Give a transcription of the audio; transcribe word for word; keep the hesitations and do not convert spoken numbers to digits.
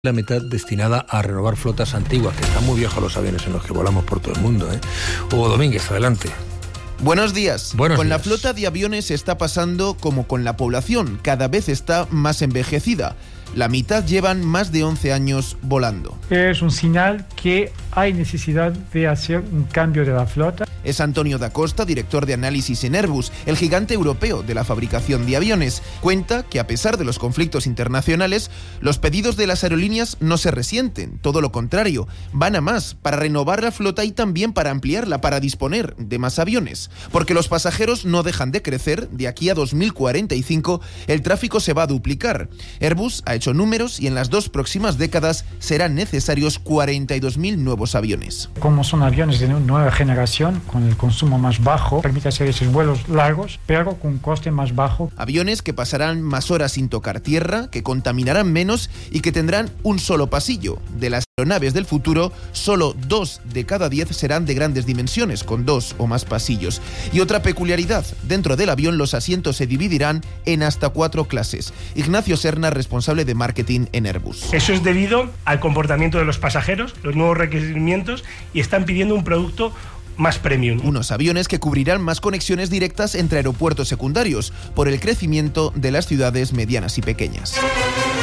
La mitad destinada a renovar flotas antiguas, que están muy viejos los aviones en los que volamos por todo el mundo, ¿eh? Hugo Domínguez, adelante. Buenos días. Buenos con días. la flota de aviones está pasando como con la población, cada vez está más envejecida. La mitad llevan más de once años volando. Es un señal que hay necesidad de hacer un cambio de la flota. Es Antonio da Costa, director de análisis en Airbus, el gigante europeo de la fabricación de aviones. Cuenta que a pesar de los conflictos internacionales, los pedidos de las aerolíneas no se resienten, todo lo contrario, van a más para renovar la flota y también para ampliarla, para disponer de más aviones. Porque los pasajeros no dejan de crecer, de aquí a dos mil cuarenta y cinco el tráfico se va a duplicar. Airbus ha hecho números y en las dos próximas décadas serán necesarios cuarenta y dos mil nuevos aviones. Como son aviones de nueva generación, con el consumo más bajo, permite hacer esos vuelos largos, pero con un coste más bajo. Aviones que pasarán más horas sin tocar tierra, que contaminarán menos y que tendrán un solo pasillo. De las aeronaves del futuro, solo dos de cada diez serán de grandes dimensiones, con dos o más pasillos. Y otra peculiaridad, dentro del avión los asientos se dividirán en hasta cuatro clases. Ignacio Serna, responsable de marketing en Airbus. Eso es debido al comportamiento de los pasajeros, los nuevos requerimientos, y están pidiendo un producto más premium. Unos aviones que cubrirán más conexiones directas entre aeropuertos secundarios por el crecimiento de las ciudades medianas y pequeñas.